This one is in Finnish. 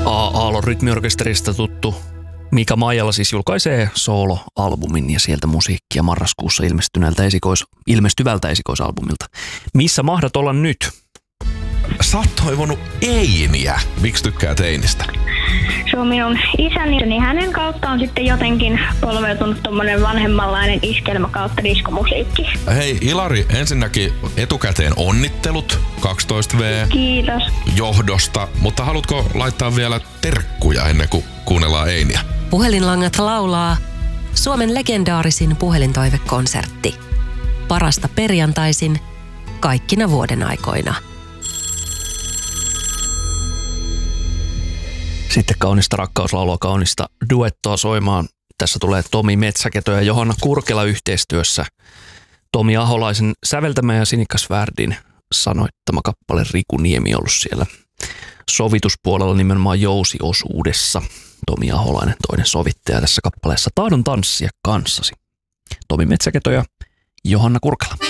Aallon rytmiorkesterista tuttu Mika Maijala siis julkaisee solo-albumin ja sieltä musiikkia marraskuussa ilmestyvältä esikoisalbumilta. Missä mahdat olla nyt? Sä oot toivonut Einiä. Miksi tykkäät Einistä? Se on minun isäni, niin hänen kautta on sitten jotenkin polveutunut tommonen vanhemmanlainen iskelmä kautta diskomusiikki. Hei Ilari, ensinnäkin etukäteen onnittelut 12V. Kiitos. Johdosta, mutta haluatko laittaa vielä terkkuja ennen kuin kuunnellaan Einiä? Puhelinlangat laulaa Suomen legendaarisin puhelintoivekonsertti. Parasta perjantaisin kaikkina vuoden aikoina. Sitten kaunista rakkauslaulua, kaunista duettoa soimaan. Tässä tulee Tomi Metsäketo ja Johanna Kurkela yhteistyössä. Tomi Aholaisen säveltämä ja Sinikka Svärdin sanoittama kappale. Riku Niemi ollut siellä sovituspuolella nimenomaan jousiosuudessa. Tomi Aholainen toinen sovittaja tässä kappaleessa. Tahdon tanssia kanssasi. Tomi Metsäketo ja Johanna Kurkela.